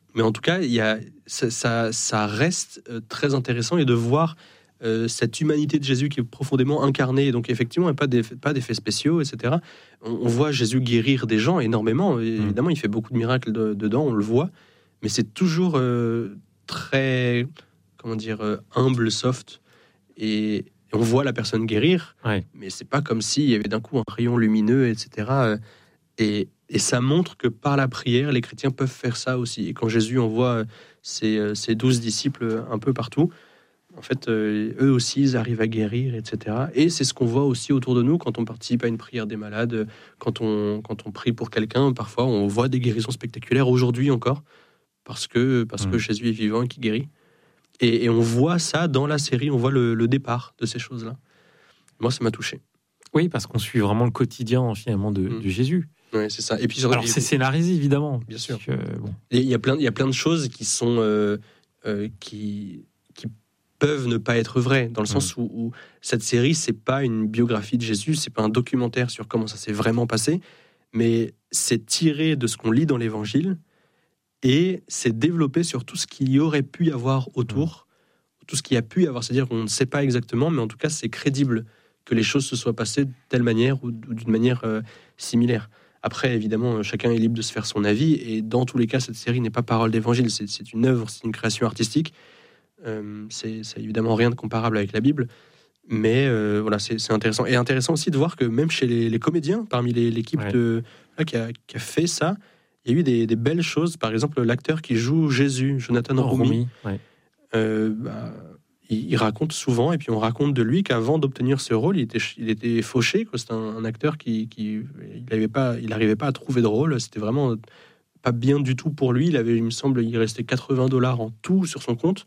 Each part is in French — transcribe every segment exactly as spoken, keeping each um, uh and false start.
Mais en tout cas, il y a, ça, ça, ça reste très intéressant et de voir euh, cette humanité de Jésus qui est profondément incarnée. Et donc effectivement, il n'y a pas d'effets, pas d'effets spéciaux, et cetera. On, on voit Jésus guérir des gens énormément. Et évidemment, il fait beaucoup de miracles de, dedans, on le voit. Mais c'est toujours euh, très, comment dire, euh, humble, soft. Et, et on voit la personne guérir. Ouais. Mais c'est pas comme s'il y avait d'un coup un rayon lumineux, et cetera. Et Et ça montre que par la prière, les chrétiens peuvent faire ça aussi. Et quand Jésus envoie ses, ses douze disciples un peu partout, en fait, euh, eux aussi, ils arrivent à guérir, et cetera. Et c'est ce qu'on voit aussi autour de nous quand on participe à une prière des malades, quand on, quand on prie pour quelqu'un. Parfois, on voit des guérisons spectaculaires, aujourd'hui encore, parce que, parce mmh. que Jésus est vivant et qui guérit. Et, et on voit ça dans la série, on voit le, le départ de ces choses-là. Moi, ça m'a touché. Oui, parce qu'on suit vraiment le quotidien, finalement, de, mmh. de Jésus. Oui, c'est ça. Et puis, alors, c'est scénarisé, évidemment. Bien sûr. Que, bon. Il y a plein, il y a plein de choses qui sont euh, euh, qui, qui peuvent ne pas être vraies, dans le sens mmh. où, où cette série, c'est pas une biographie de Jésus, c'est pas un documentaire sur comment ça s'est vraiment passé, mais c'est tiré de ce qu'on lit dans l'Évangile et c'est développé sur tout ce qu'il y aurait pu y avoir autour, mmh. tout ce qu'il y a pu y avoir. C'est-à-dire qu'on ne sait pas exactement, mais en tout cas, c'est crédible que les choses se soient passées de telle manière ou d'une manière euh, similaire. Après, évidemment, chacun est libre de se faire son avis, et dans tous les cas, cette série n'est pas parole d'évangile, c'est, c'est une œuvre, c'est une création artistique. Euh, c'est, c'est évidemment rien de comparable avec la Bible, mais euh, voilà, c'est, c'est intéressant. Et intéressant aussi de voir que même chez les, les comédiens, parmi les, l'équipe ouais. de, là, qui, a, qui a fait ça, il y a eu des, des belles choses. Par exemple, l'acteur qui joue Jésus, Jonathan oh, Roumie, ouais. euh, bah, il, il raconte souvent, et puis on raconte de lui qu'avant d'obtenir ce rôle, il était, il était fauché, quoi. C'était un, un acteur qui, qui il n'arrivait pas, il n'arrivait pas à trouver de rôle. C'était vraiment pas bien du tout pour lui. Il avait, il me semble, il restait quatre-vingts dollars en tout sur son compte.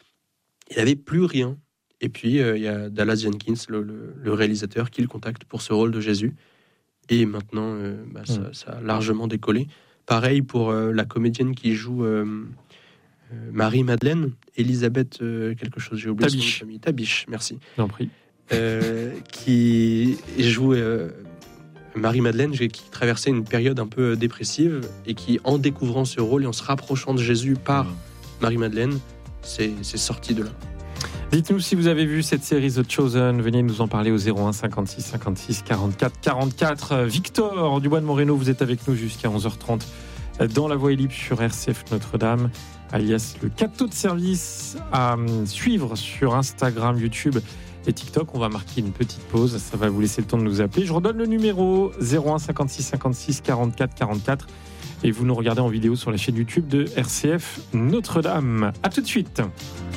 Il n'avait plus rien. Et puis euh, il y a Dallas Jenkins, le, le, le réalisateur, qui le contacte pour ce rôle de Jésus. Et maintenant, euh, bah, ça, mmh. ça a largement décollé. Pareil pour euh, la comédienne qui joue euh, euh, Marie-Madeleine, Elisabeth euh, quelque chose, j'ai oublié son nom de famille. Tabiche, merci. J'en prie. Euh, qui joue euh, Marie-Madeleine, qui traversait une période un peu dépressive et qui, en découvrant ce rôle et en se rapprochant de Jésus par mmh. Marie-Madeleine, c'est, c'est sorti de là. Dites-nous si vous avez vu cette série The Chosen. Venez nous en parler au zéro un cinquante-six cinquante-six quarante-quatre quarante-quatre. Victor Dubois de Moreno, vous êtes avec nous jusqu'à onze heures trente dans La Voix est libre sur R C F Notre-Dame, alias le Cateau de service, à suivre sur Instagram, YouTube et TikTok. On va marquer une petite pause, ça va vous laisser le temps de nous appeler. Je redonne le numéro zéro un cinquante-six cinquante-six quarante-quatre quarante-quatre et vous nous regardez en vidéo sur la chaîne YouTube de R C F Notre-Dame. À tout de suite.